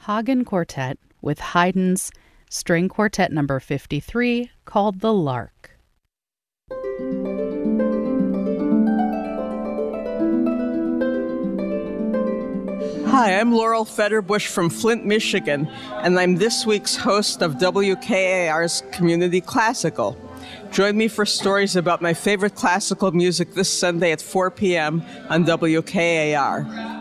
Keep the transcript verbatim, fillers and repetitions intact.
Hagen Quartet with Haydn's String Quartet number fifty-three called The Lark. Hi, I'm Laurel Federbush from Flint, Michigan, and I'm this week's host of W K A R's Community Classical. Join me for stories about my favorite classical music this Sunday at four p.m. on W K A R.